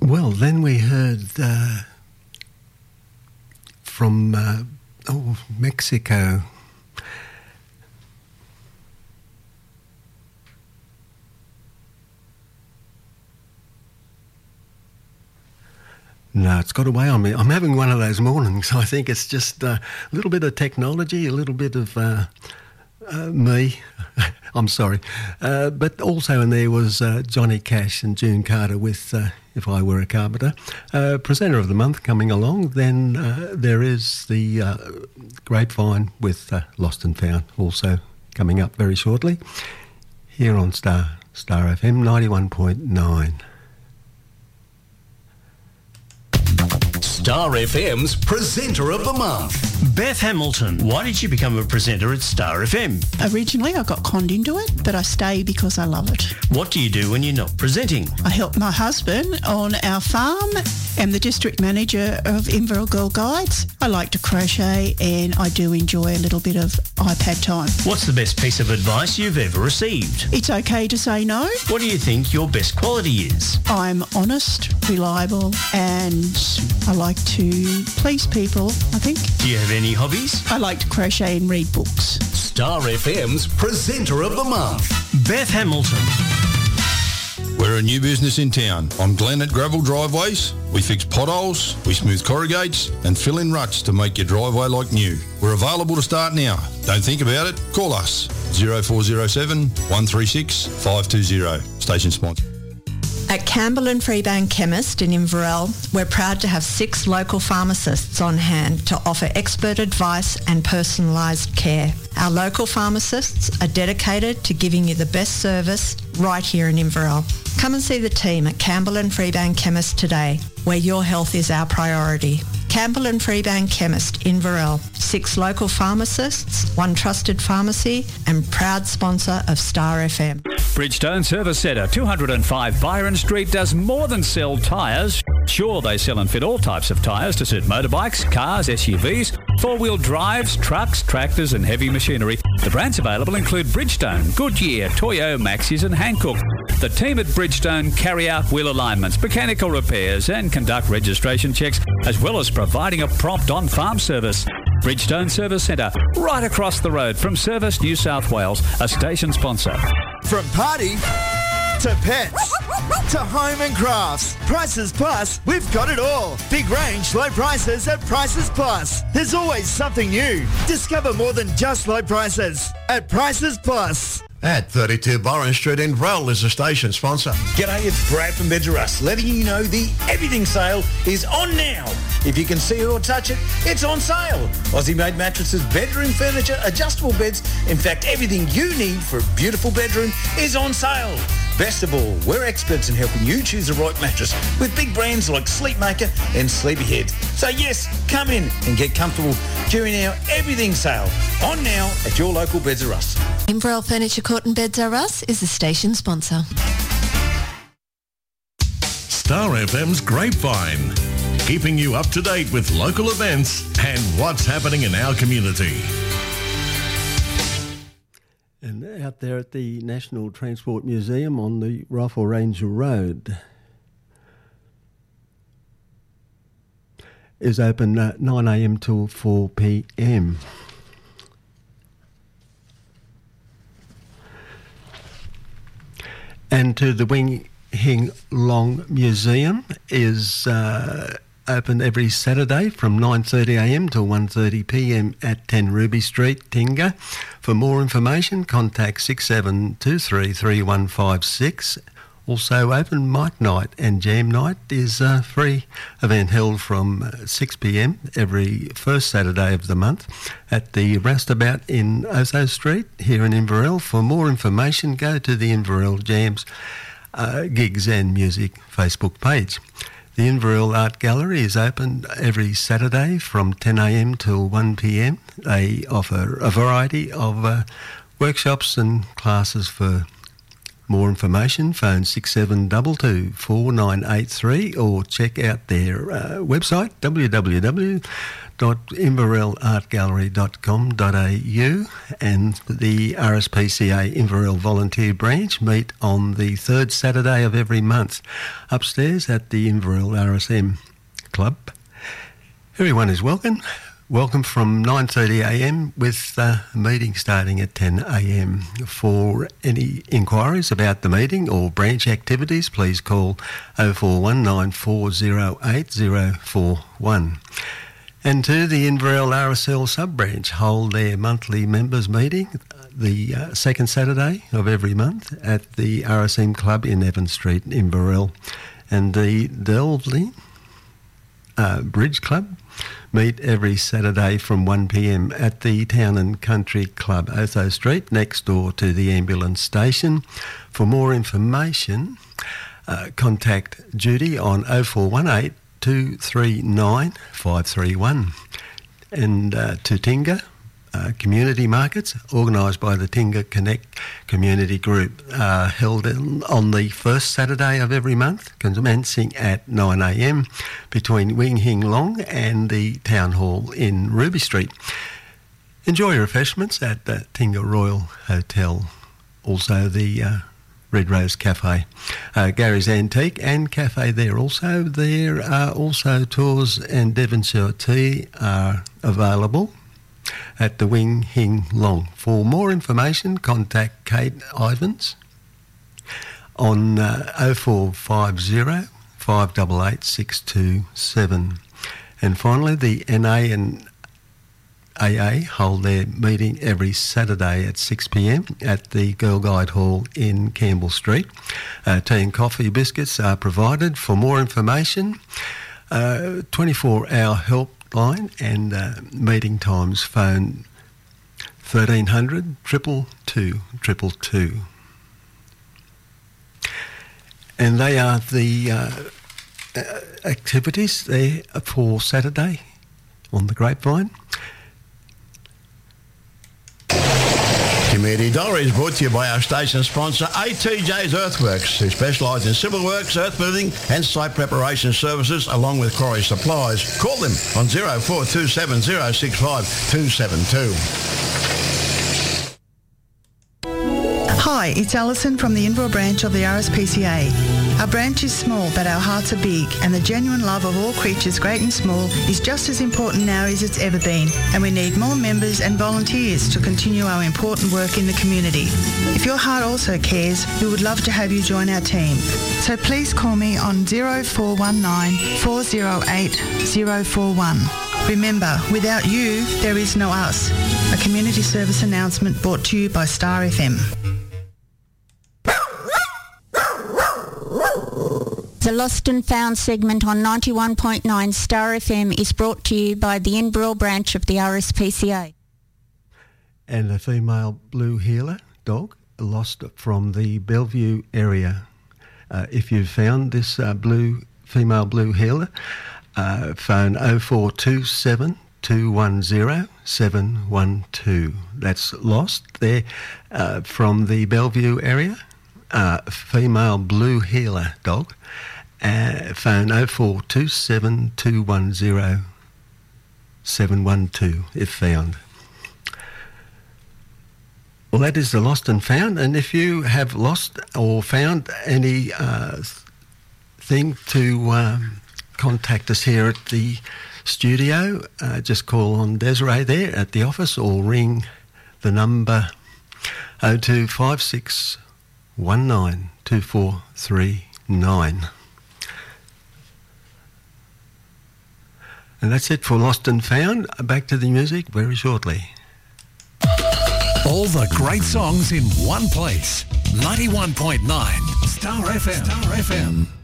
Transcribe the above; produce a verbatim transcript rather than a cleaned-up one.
Well, then we heard uh, from uh, oh, Mexico. No, it's got away on me. I'm having one of those mornings. I think it's just uh, a little bit of technology, a little bit of uh, uh, me. I'm sorry. Uh, but also in there was uh, Johnny Cash and June Carter with uh, If I Were a Carpenter. Uh, presenter of the month coming along. Then uh, there is the uh, Grapevine with uh, Lost and Found also coming up very shortly here on Star, Star F M ninety-one point nine. Star F M's Presenter of the Month. Beth Hamilton, why did you become a presenter at Star F M? Originally I got conned into it, but I stay because I love it. What do you do when you're not presenting? I help my husband on our farm. I'm the district manager of Inverell Girl Guides. I like to crochet and I do enjoy a little bit of iPad time. What's the best piece of advice you've ever received? It's okay to say no. What do you think your best quality is? I'm honest, reliable, and I like to please people, I think. Do you have any hobbies? I like to crochet and read books. Star F M's Presenter of the Month. Beth Hamilton. We're a new business in town. On Glennet Gravel Driveways, we fix potholes, we smooth corrugates and fill in ruts to make your driveway like new. We're available to start now. Don't think about it, call us. oh four oh seven, one three six, five two oh. Station sponsor. At Campbell and Freebank Chemist in Inverell, we're proud to have six local pharmacists on hand to offer expert advice and personalised care. Our local pharmacists are dedicated to giving you the best service right here in Inverell. Come and see the team at Campbell and Freebank Chemist today, where your health is our priority. Campbell and Freebank Chemist, Inverell. Six local pharmacists, one trusted pharmacy, and proud sponsor of Star F M. Bridgestone Service Centre, two oh five Byron Street, does more than sell tyres. Sure, they sell and fit all types of tyres to suit motorbikes, cars, S U Vs, four-wheel drives, trucks, tractors and heavy machinery. The brands available include Bridgestone, Goodyear, Toyo, Maxxis and Hankook. The team at Bridgestone carry out wheel alignments, mechanical repairs and conduct registration checks, as well as providing a prompt on-farm service. Bridgestone Service Centre, right across the road from Service New South Wales, a station sponsor. From party to pets to home and crafts, Prices Plus, we've got it all. Big range, low prices at Prices Plus. There's always something new. Discover more than just low prices at Prices Plus. At thirty-two Byron Street in Inverell is the station sponsor. G'day, it's Brad from Beds R Us, letting you know the everything sale is on now. If you can see it or touch it, it's on sale. Aussie-made mattresses, bedroom furniture, adjustable beds. In fact, everything you need for a beautiful bedroom is on sale. Best of all, we're experts in helping you choose the right mattress with big brands like Sleepmaker and Sleepyhead. So yes, come in and get comfortable during our everything sale. On now at your local Beds R Us. Inverell Furniture Court and Beds R Us is the station sponsor. Star F M's Grapevine, keeping you up to date with local events and what's happening in our community. And out there at the National Transport Museum on the Rifle Ranger Road is open at nine a.m. till four p.m. And to the Wing Hing Long Museum is uh, open every Saturday from nine thirty a.m. till one thirty p.m. at ten Ruby Street, Tinga. For more information, contact six seven two three, three one five six. Also open Mic Night and Jam Night is a free event held from six p.m. every first Saturday of the month at the Roustabout in Ozo Street here in Inverell. For more information, go to the Inverell Jams uh, Gigs and Music Facebook page. The Inverell Art Gallery is open every Saturday from ten a.m. till one p.m. They offer a variety of uh, workshops and classes for More information, phone six seven two two, four nine eight three or check out their uh, website, w w w dot inverell art gallery dot com dot a u, and the R S P C A Inverell Volunteer Branch meet on the third Saturday of every month upstairs at the Inverell R S M Club. Everyone is welcome. Welcome from nine thirty a m with the meeting starting at ten a m. For any inquiries about the meeting or branch activities, please call oh four one nine four oh eight oh four one. And to the Inverell R S L sub-branch hold their monthly members meeting the uh, second Saturday of every month at the R S M Club in Evans Street, Inverell. And the Delvley uh, Bridge Club meet every Saturday from one p m at the Town and Country Club, Otho Street, next door to the ambulance station. For more information, uh, contact Judy on oh four one eight, two three nine, five three one. And uh, to Tinga, uh, community markets organised by the Tinga Connect Community Group are held on the first Saturday of every month, commencing at nine a m between Wing Hing Long and the Town Hall in Ruby Street. Enjoy refreshments at the Tinga Royal Hotel, also the uh, Red Rose Cafe. Uh, Gary's Antique and Cafe there also. There are also tours and Devonshire tea are available at the Wing Hing Long. For more information, contact Kate Ivans on uh, oh four five oh, five eight eight, six two seven. And finally, the N A and A A hold their meeting every Saturday at six p m at the Girl Guide Hall in Campbell Street. Uh, tea and coffee biscuits are provided. For more information, uh, twenty-four hour helpline and uh, meeting times, phone thirteen hundred, two two two, two two. And they are the uh, uh, activities there for Saturday on the Grapevine. Community Dollar is brought to you by our station sponsor A T J's Earthworks, who specialise in civil works, earth moving and site preparation services along with quarry supplies. Call them on oh four two seven oh six five two seven two. Hi, it's Alison from the Inverell branch of the R S P C A. Our branch is small, but our hearts are big, and the genuine love of all creatures, great and small, is just as important now as it's ever been, and we need more members and volunteers to continue our important work in the community. If your heart also cares, we would love to have you join our team. So please call me on oh four one nine, four oh eight, oh four one. Remember, without you, there is no us. A community service announcement brought to you by Star F M. The Lost and Found segment on ninety-one point nine Star F M is brought to you by the Inverell branch of the R S P C A. And a female blue heeler dog lost from the Bellevue area. Uh, if you've found this uh, blue female blue heeler, uh, phone oh four two seven, two one oh, seven one two. That's lost there uh, from the Bellevue area. Uh, female blue heeler dog. Uh, phone oh four two seven, two one oh, seven one two if found. Well, that is the lost and found, and if you have lost or found any uh, thing to um, contact us here at the studio, uh, just call on Desiree there at the office or ring the number oh two five six one nine two four three nine. And that's it for Lost and Found. Back to the music very shortly. All the great songs in one place. ninety-one point nine Star F M. Star F M.